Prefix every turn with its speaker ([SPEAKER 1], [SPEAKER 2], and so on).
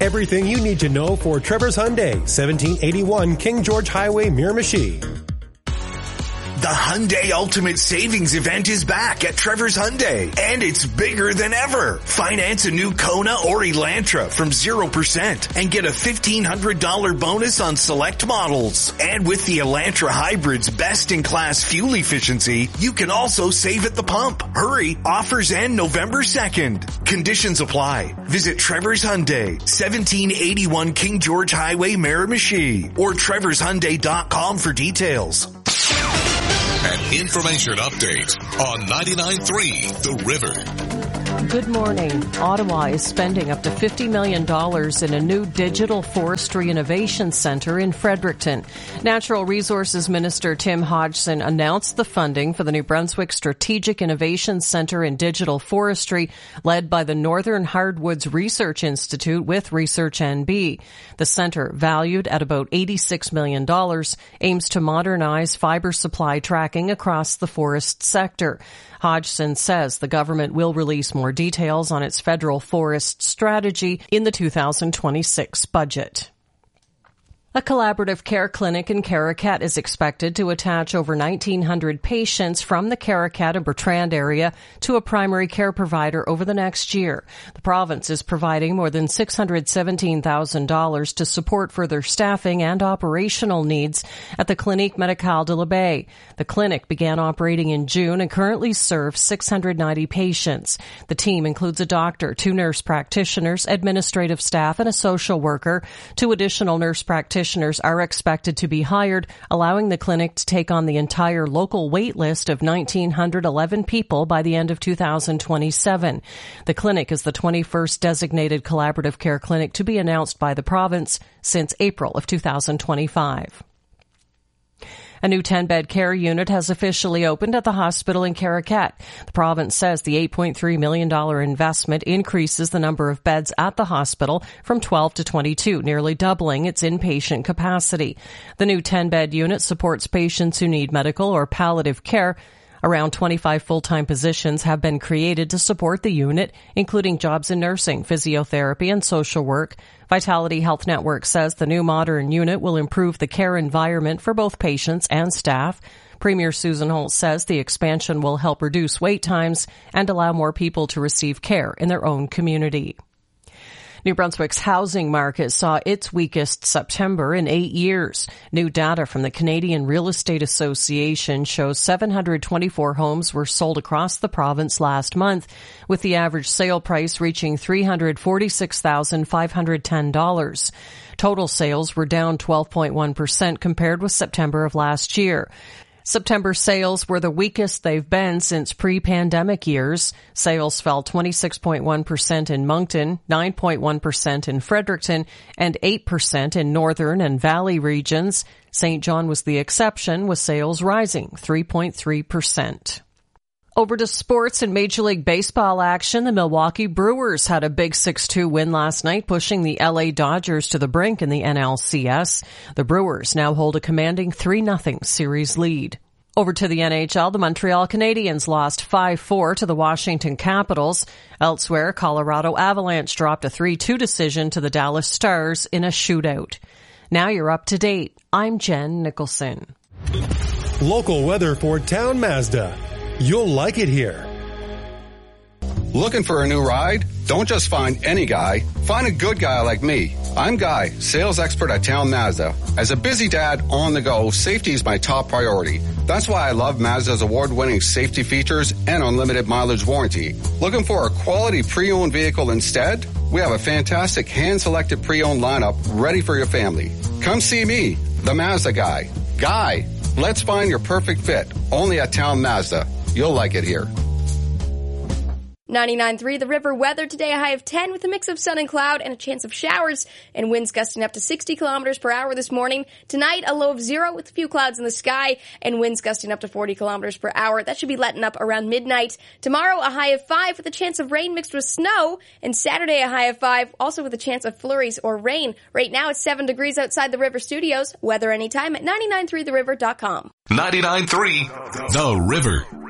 [SPEAKER 1] Everything you need to know for Trevor's Hyundai, 1781 King George Highway, Miramichi.
[SPEAKER 2] The Hyundai Ultimate Savings Event is back at Trevor's Hyundai, and it's bigger than ever. Finance a new Kona or Elantra from 0% and get a $1,500 bonus on select models. And with the Elantra Hybrid's best-in-class fuel efficiency, you can also save at the pump. Hurry, offers end November 2nd. Conditions apply. Visit Trevor's Hyundai, 1781 King George Highway, Miramichi, or trevorshyundai.com for details.
[SPEAKER 3] An information update on 99.3 The River.
[SPEAKER 4] Good morning. Ottawa is spending up to $50 million in a new digital forestry innovation center in Fredericton. Natural Resources Minister Tim Hodgson announced the funding for the New Brunswick Strategic Innovation Center in Digital Forestry, led by the Northern Hardwoods Research Institute with Research NB. The center, valued at about $86 million, aims to modernize fiber supply tracking across the forest sector. Hodgson says the government will release more details on its federal forest strategy in the 2026 budget. A collaborative care clinic in Caracat is expected to attach over 1,900 patients from the Caracat and Bertrand area to a primary care provider over the next year. The province is providing more than $617,000 to support further staffing and operational needs at the Clinique Médicale de la Baie. The clinic began operating in June and currently serves 690 patients. The team includes a doctor, 2 nurse practitioners, administrative staff, and a social worker. 2 additional nurse practitioners are expected to be hired, allowing the clinic to take on the entire local wait list of 1,911 people by the end of 2027. The clinic is the 21st designated collaborative care clinic to be announced by the province since April of 2025. A new 10-bed care unit has officially opened at the hospital in Caracat. The province says the $8.3 million investment increases the number of beds at the hospital from 12 to 22, nearly doubling its inpatient capacity. The new 10-bed unit supports patients who need medical or palliative care. Around 25 full-time positions have been created to support the unit, including jobs in nursing, physiotherapy, and social work. Vitality Health Network says the new modern unit will improve the care environment for both patients and staff. Premier Susan Holt says the expansion will help reduce wait times and allow more people to receive care in their own community. New Brunswick's housing market saw its weakest September in 8 years. New data from the Canadian Real Estate Association shows 724 homes were sold across the province last month, with the average sale price reaching $346,510. Total sales were down 12.1% compared with September of last year. September sales were the weakest they've been since pre-pandemic years. Sales fell 26.1% in Moncton, 9.1% in Fredericton, and 8% in Northern and Valley regions. St. John was the exception, with sales rising 3.3%. Over to sports and Major League Baseball action. The Milwaukee Brewers had a big 6-2 win last night, pushing the LA Dodgers to the brink in the NLCS. The Brewers now hold a commanding 3-0 series lead. Over to the NHL, the Montreal Canadiens lost 5-4 to the Washington Capitals. Elsewhere, Colorado Avalanche dropped a 3-2 decision to the Dallas Stars in a shootout. Now you're up to date. I'm Jen Nicholson.
[SPEAKER 1] Local weather for Town Mazda. You'll like it here.
[SPEAKER 5] Looking for a new ride? Don't just find any guy. Find a good guy like me. I'm Guy, sales expert at Town Mazda. As a busy dad on the go, safety is my top priority. That's why I love Mazda's award-winning safety features and unlimited mileage warranty. Looking for a quality pre-owned vehicle instead? We have a fantastic hand-selected pre-owned lineup ready for your family. Come see me, the Mazda guy. Guy, let's find your perfect fit. Only at Town Mazda. You'll like it here.
[SPEAKER 6] 99.3 The River weather today, a high of 10 with a mix of sun and cloud and a chance of showers and winds gusting up to 60 kilometers per hour this morning. Tonight, a low of 0 with a few clouds in the sky and winds gusting up to 40 kilometers per hour. That should be letting up around midnight. Tomorrow, a high of 5 with a chance of rain mixed with snow, and Saturday, a high of 5, also with a chance of flurries or rain. Right now, it's 7 degrees outside the River Studios. Weather anytime at 993theriver.com.
[SPEAKER 3] 99.3 The River.